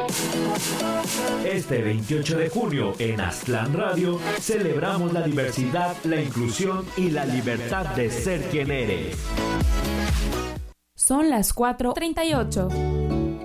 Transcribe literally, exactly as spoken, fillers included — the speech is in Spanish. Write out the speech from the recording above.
Este veintiocho de junio en Aztlán Radio celebramos la diversidad, la inclusión y la libertad de ser quien eres. Son las cuatro treinta y ocho.